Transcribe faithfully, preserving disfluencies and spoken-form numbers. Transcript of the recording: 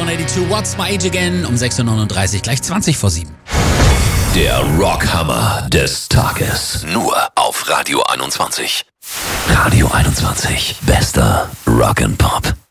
zweiundachtzig, What's My Age Again? Um sechs Uhr neununddreißig, gleich zwanzig vor sieben. Der Rockhammer des Tages. Nur auf Radio einundzwanzig. Radio einundzwanzig. Bester Rock and Pop.